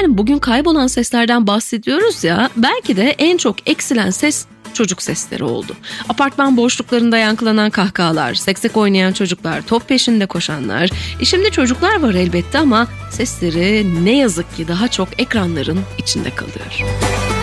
Efendim, bugün kaybolan seslerden bahsediyoruz ya, belki de en çok eksilen ses çocuk sesleri oldu. Apartman boşluklarında yankılanan kahkahalar, seksek oynayan çocuklar, top peşinde koşanlar. Şimdi çocuklar var elbette ama sesleri ne yazık ki daha çok ekranların içinde kalıyor.